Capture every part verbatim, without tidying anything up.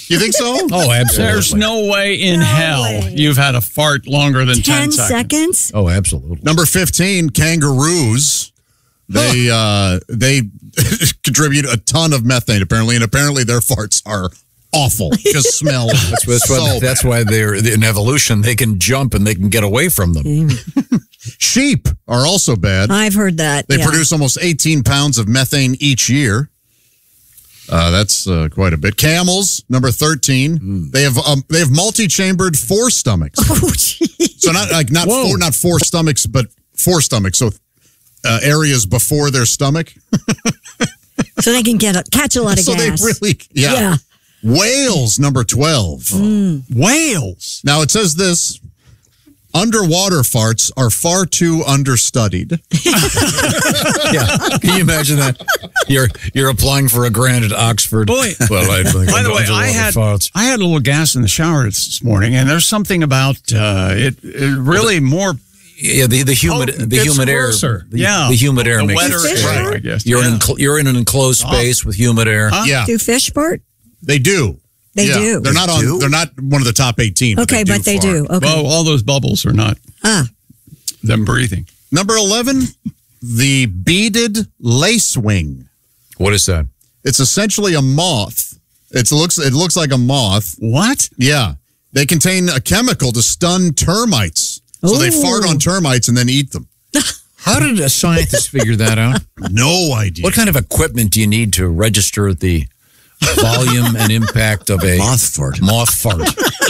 You think so? Oh, absolutely. There's no way in No hell way. you've had a fart longer than ten, Ten seconds. seconds? Oh, absolutely. Number fifteen, kangaroos. They uh, they contribute a ton of methane, apparently, and apparently their farts are awful. Just smell. That's, that's, so why, that's why they're in evolution. They can jump and they can get away from them. Sheep are also bad. I've heard that. They yeah. produce almost eighteen pounds of methane each year. Uh, that's uh, quite a bit. Camels, number thirteen. Mm. They have um, they have multi-chambered four stomachs. Oh, geez. So not like not Whoa. four not four stomachs, but four stomachs. So uh, areas before their stomach. So they can get a, catch a lot of so gas. they really yeah. Yeah. Whales, number twelve. Mm. Whales. Now it says this. Underwater farts are far too understudied. Yeah, can you imagine that? You're you're applying for a grant at Oxford. Boy. Well, I think By the way, I had farts. I had a little gas in the shower this morning, and there's something about uh, it, it really more. Yeah, the the humid Oh, the it's humid air. grosser. The, Yeah. the humid air The makes wetter it. air, Right. I guess. You're Yeah. in enclo- you're in an enclosed space with humid air. Huh? Yeah, Do fish fart? they do. They Yeah. do. They're not on. do? They're not one of the top eighteen. Okay, but they do. fart. Okay. Well, all those bubbles are not ah. them breathing. Number eleven, the beaded lacewing. What is that? It's essentially a moth. It looks it looks like a moth. What? Yeah, they contain a chemical to stun termites. So they Ooh. fart on termites and then eat them. How did a scientist figure that out? No idea. What kind of equipment do you need to register the volume and impact of a Moth fart. Moth fart.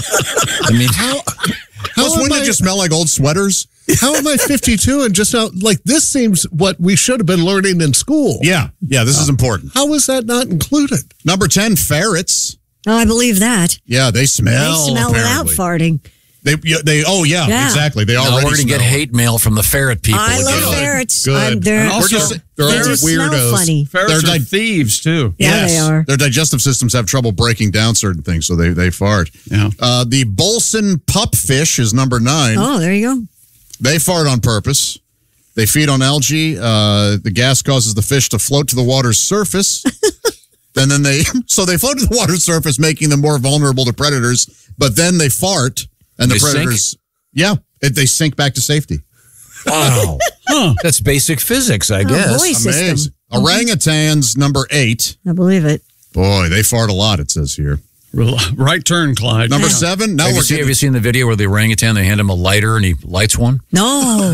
I mean, how? Plus, am wouldn't I- it just smell like old sweaters? How am I fifty-two and just out like this seems what we should have been learning in school? Yeah, yeah. This is important. How was that not included? Number ten, ferrets. Oh, I believe that. Yeah, they smell. They smell without apparently. farting. They, yeah, they. Oh, yeah, Yeah. exactly. They now already we're going to get smell. hate mail from the ferret people. I love again. ferrets. Good. I'm- they're, And We're also, just they're they all just weirdos. smell funny. Ferrets They're are di- thieves too. Yeah, Yes, they are. Their digestive systems have trouble breaking down certain things, so they they fart. Yeah. Uh, the Bolson pupfish is number nine. Oh, there you go. They fart on purpose. They feed on algae. Uh, the gas causes the fish to float to the water's surface. and then they, so they float to the water's surface, making them more vulnerable to predators. But then they fart, and the They predators, yeah, it, they sink back to safety. Wow. Huh. That's basic physics, I Oh, guess. boy. Amazing. System. Orangutans, number eight. I believe it. Boy, they fart a lot, it says here. Right turn, Clyde. Number Yeah. seven. Now Have we're you, seen, have getting, you seen the video where the orangutan, they hand him a lighter and he lights one? No.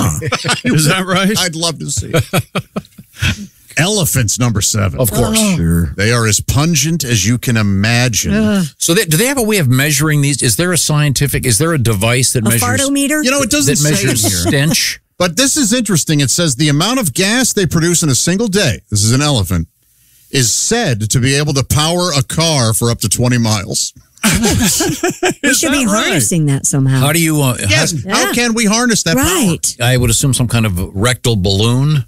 Is that right? I'd love to see it. Elephants, number seven. Of course. Oh. Sure. They are as pungent as you can imagine. Ugh. So they, do they have a way of measuring these? Is there a scientific, is there a device that A measures, fartometer? You know, it doesn't that say measures here. stench? But this is interesting. It says the amount of gas they produce in a single day, this is an elephant, is said to be able to power a car for up to twenty miles. we should be that right? harnessing that somehow. How do you, uh, Yes. Yeah. How can we harness that right. how, I would assume some kind of rectal balloon.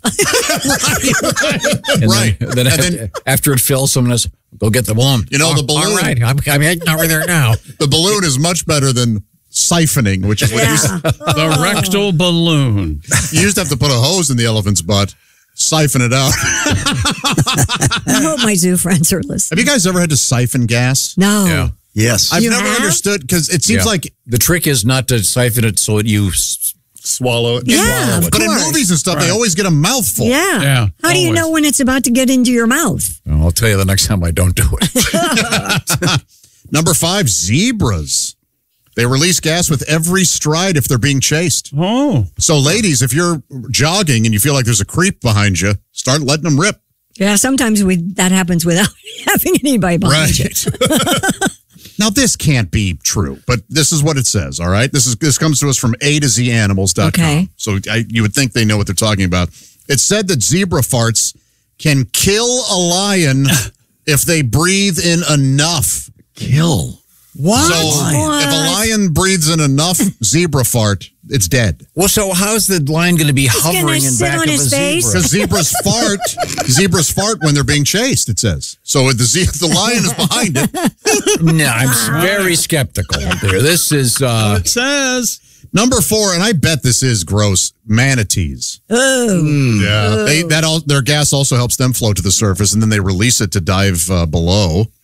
And Right. Then, then, And after, then- after it fills, someone has, go get the balloon. You know, the Oh, balloon- All right, I'm, I'm heading over there now. power? The balloon is much better than siphoning, which is what you, used, Yeah. The rectal balloon. you used to have to put a hose in the elephant's butt, siphon it out. I hope my zoo friends are listening. Have you guys ever had to siphon gas? No. Yeah. Yes. I've You never have? understood because it seems Yeah. like, The trick is not to siphon it so that you s- swallow it. Yeah, swallow of it. but in course. movies and stuff, they Right. always get a mouthful. Yeah. Yeah, How do you always. know when it's about to get into your mouth? Well, I'll tell you the next time I don't do it. Number five, zebras. They release gas with every stride if they're being chased. Oh. So, ladies, if you're jogging and you feel like there's a creep behind you, start letting them rip. Yeah, sometimes we that happens without having anybody behind you. Now, this can't be true, but this is what it says, all right? This is this comes to us from A to Z animals dot com. Okay. So I, you would think they know what they're talking about. It said that zebra farts can kill a lion if they breathe in enough. Kill. What? So What? if a lion breathes in enough zebra fart, it's dead. Well, so how's the lion going to be gonna hovering in sit back on of his a face? zebra? Because zebras fart, zebras fart when they're being chased, it says. So if the, ze- if the lion is behind it. No, I'm s- very skeptical there. This is, uh, It says. Number four, and I bet this is gross, manatees. Oh. Yeah, they that all their gas also helps them float to the surface, and then they release it to dive uh, below.